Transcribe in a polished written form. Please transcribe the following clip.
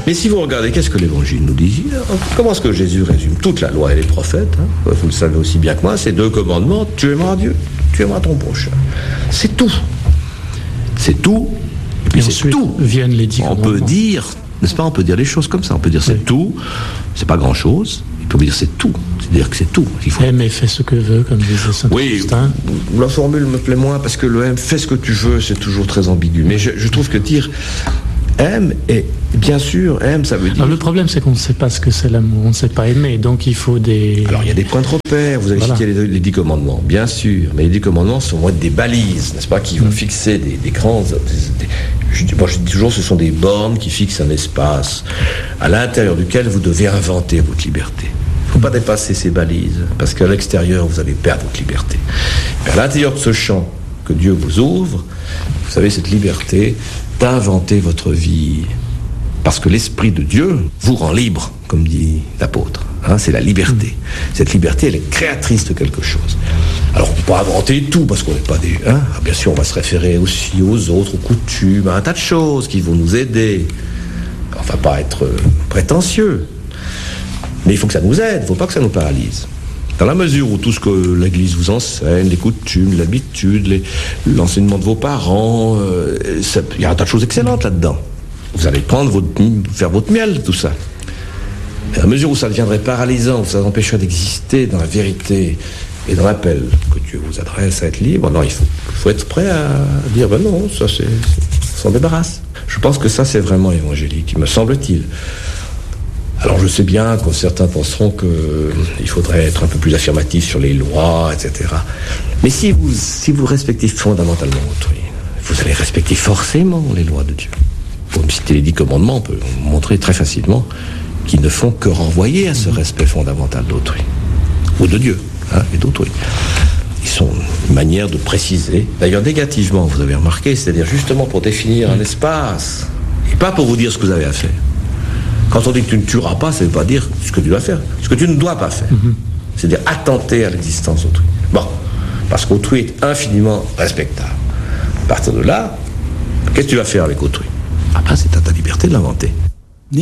Mais si vous regardez, qu'est-ce que l'Évangile nous dit? Comment est-ce que Jésus résume toute la loi et les prophètes, hein? Vous le savez aussi bien que moi, c'est 2 commandements: tu aimeras Dieu, tu aimeras ton prochain. C'est tout. C'est tout. Et puis c'est tout. Viennent les 10 commandements. On peut dire, n'est-ce pas, on peut dire les choses comme ça. On peut dire c'est tout, c'est pas grand-chose. On peut dire c'est tout. C'est-à-dire que c'est tout. Aime et fais ce que veut, comme disait Saint Augustin. Oui, la formule me plaît moins parce que le aime, fais ce que tu veux, c'est toujours très ambigu. Mais je trouve que dire aime, et bien sûr, aime, ça veut dire... Alors, le problème, c'est qu'on ne sait pas ce que c'est l'amour, on ne sait pas aimer, donc il faut des... Alors, il y a des points de repère, vous avez cité les 10 commandements, bien sûr, mais les 10 commandements vont être des balises, n'est-ce pas, qui vont fixer des grands... je dis toujours, ce sont des bornes qui fixent un espace à l'intérieur duquel vous devez inventer votre liberté. Il ne faut pas dépasser ces balises, parce qu'à l'extérieur, vous allez perdre votre liberté. Mais à l'intérieur de ce champ que Dieu vous ouvre, vous savez, cette liberté d'inventer votre vie. Parce que l'Esprit de Dieu vous rend libre, comme dit l'apôtre. Hein, c'est la liberté. Cette liberté, elle est créatrice de quelque chose. Alors, on ne peut pas inventer tout, parce qu'on n'est pas des... Hein, bien sûr, on va se référer aussi aux autres, aux coutumes, à un tas de choses qui vont nous aider. On ne va pas être prétentieux. Mais il faut que ça nous aide, il ne faut pas que ça nous paralyse. Dans la mesure où tout ce que l'Église vous enseigne, les coutumes, l'habitude, l'enseignement de vos parents, il y a un tas de choses excellentes là-dedans. Vous allez faire votre miel, tout ça. Et à la mesure où ça deviendrait paralysant, où ça empêcherait d'exister dans la vérité et dans l'appel que Dieu vous adresse à être libre, non, il faut être prêt à dire, ben non, ça s'en débarrasse. Je pense que ça, c'est vraiment évangélique, me semble-t-il. Alors je sais bien que certains penseront qu'il faudrait être un peu plus affirmatif sur les lois, etc. Mais si vous respectez fondamentalement autrui, vous allez respecter forcément les lois de Dieu. Pour me citer les 10 commandements, on peut montrer très facilement qu'ils ne font que renvoyer à ce respect fondamental d'autrui, ou de Dieu, hein, et d'autrui. Ils sont une manière de préciser, d'ailleurs négativement, vous avez remarqué, c'est-à-dire justement pour définir un espace, et pas pour vous dire ce que vous avez à faire. Quand on dit que tu ne tueras pas, ça ne veut pas dire ce que tu dois faire, ce que tu ne dois pas faire. C'est-à-dire attenter à l'existence d'autrui. Bon, parce qu'autrui est infiniment respectable. À partir de là, qu'est-ce que tu vas faire avec autrui? Après, c'est à ta liberté de l'inventer.